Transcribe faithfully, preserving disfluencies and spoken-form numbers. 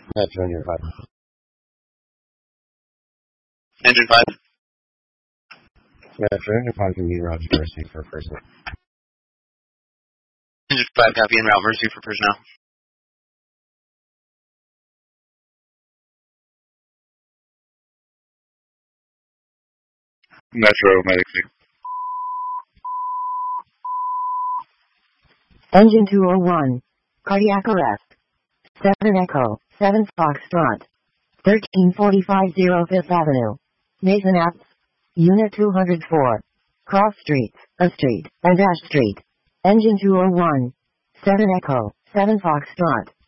Metro Engine five. Engine five. Metro Engine five can be route diversity for personnel. Engine five copy en route diversity for personnel. Metro Medic six. Engine two oh one. Cardiac arrest. seven Echo, seven Foxtrot. thirteen forty-five zero Fifth Avenue. Mason Apps. Unit two oh four. Cross Streets, A Street, and Ash Street. Engine two oh one. seven Echo, seven Foxtrot.